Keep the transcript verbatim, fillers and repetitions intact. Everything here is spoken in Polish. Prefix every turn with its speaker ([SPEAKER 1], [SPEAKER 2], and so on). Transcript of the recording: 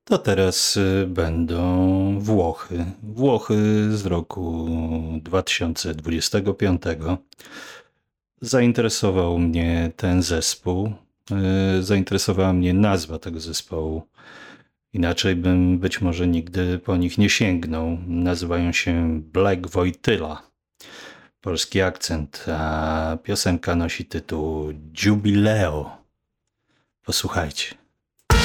[SPEAKER 1] To teraz y, będą Włochy. Włochy z roku dwa tysiące dwudziestego piątego. Zainteresował mnie ten zespół. y, Zainteresowała mnie nazwa tego zespołu. Inaczej bym być może nigdy po nich nie sięgnął. Nazywają się Black Wojtyla. Polski akcent, a piosenka nosi tytuł Jubileo. Posłuchajcie.